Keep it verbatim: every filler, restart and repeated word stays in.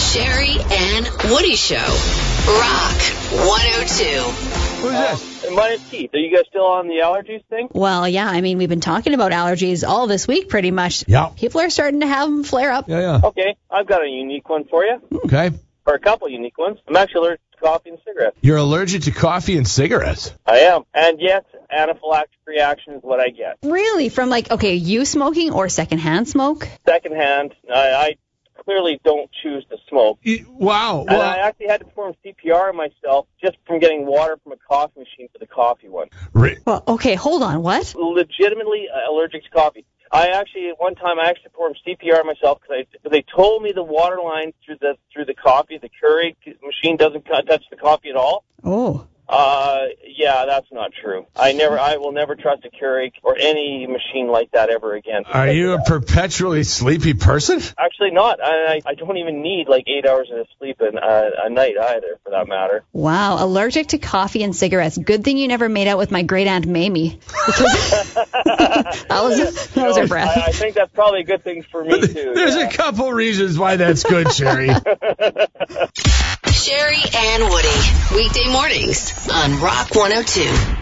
Sherry and Woody Show. Rock one oh two. Who's this? Uh, my name's Keith. Are you guys still on the allergies thing? Well, yeah, I mean, we've been talking about allergies all this week pretty much. Yeah. People are starting to have them flare up. Yeah, yeah. Okay, I've got a unique one for you, Okay. or a couple unique ones. I'm actually allergic to coffee and cigarettes. You're allergic to coffee and cigarettes? I am. And yes, anaphylactic reaction is what I get. Really? From like, okay, you smoking or secondhand smoke? Secondhand, I, I clearly don't choose to smoke. Y- Wow. And Well, I actually had to perform C P R on myself just from getting water from a coffee machine for the coffee one. re- Well, okay, hold on. What? Legitimately uh, allergic to coffee. I actually, at one time, I actually performed C P R on myself because they told me the water line through the through the coffee, the Keurig machine doesn't touch the coffee at all. Oh. Uh, yeah, that's not true. I never, I will never trust a Keurig or any machine like that ever again. are you a perpetually sleepy person? Actually not. I, I don't even need like eight hours of sleep in, uh, a night either, for that matter. Wow, allergic to coffee and cigarettes. Good thing you never made out with my great aunt Mamie. Because that was, that was her breath. I, I think that's probably a good thing for me too. There's yeah. a couple reasons why that's good, Sherry. Sherry and Woody. Weekday mornings on Rock one oh two.